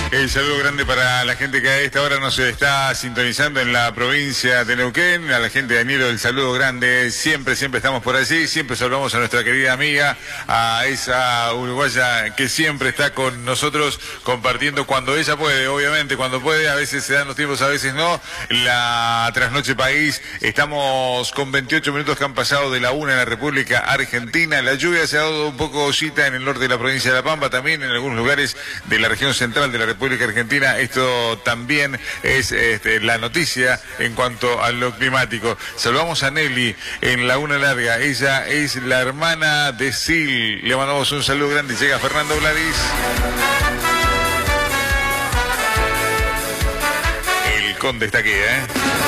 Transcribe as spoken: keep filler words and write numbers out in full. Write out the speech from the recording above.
El saludo grande para la gente que a esta hora nos está sintonizando en la provincia de Neuquén, a la gente de Añelo, el saludo grande, siempre, siempre estamos por allí, siempre saludamos a nuestra querida amiga, a esa uruguaya que siempre está con nosotros compartiendo cuando ella puede, obviamente, cuando puede, a veces se dan los tiempos, a veces no, la Trasnoche País, estamos con veintiocho minutos que han pasado de la una en la República Argentina, la lluvia se ha dado un poco cita en el norte de la provincia de La Pampa, también en algunos lugares de la región central de la República Argentina. Esto también es este, la noticia en cuanto a lo climático. Saludamos a Nelly en Laguna Larga. Ella es la hermana de Sil. Le mandamos un saludo grande. Llega Fernando Gladys. El conde está aquí, ¿eh?